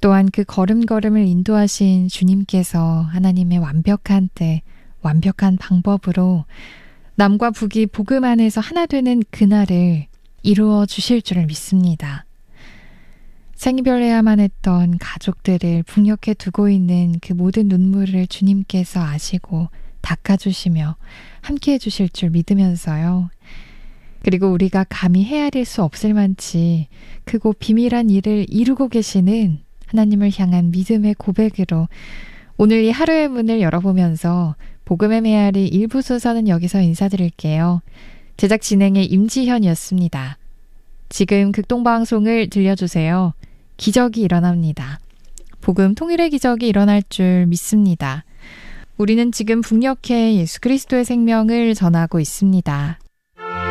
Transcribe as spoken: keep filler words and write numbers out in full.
또한 그 걸음걸음을 인도하신 주님께서 하나님의 완벽한 때, 완벽한 방법으로 남과 북이 복음 안에서 하나 되는 그날을 이루어 주실 줄을 믿습니다. 생이별해야만 했던 가족들을 북녘에 두고 있는 그 모든 눈물을 주님께서 아시고 닦아주시며 함께해 주실 줄 믿으면서요. 그리고 우리가 감히 헤아릴 수 없을 만치 크고 비밀한 일을 이루고 계시는 하나님을 향한 믿음의 고백으로 오늘 이 하루의 문을 열어보면서 복음의 메아리 일부 순서는 여기서 인사드릴게요. 제작 진행의 임지현이었습니다. 지금 극동방송을 들려주세요. 기적이 일어납니다. 복음 통일의 기적이 일어날 줄 믿습니다. 우리는 지금 북녘에 예수 그리스도의 생명을 전하고 있습니다.